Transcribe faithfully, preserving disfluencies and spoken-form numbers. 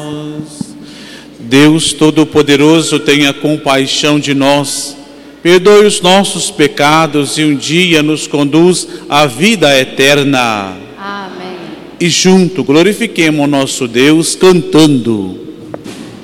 Deus Todo-Poderoso, tenha compaixão de nós, perdoe os nossos pecados e um dia nos conduz à vida eterna. Amém. E junto glorifiquemos nosso Deus cantando.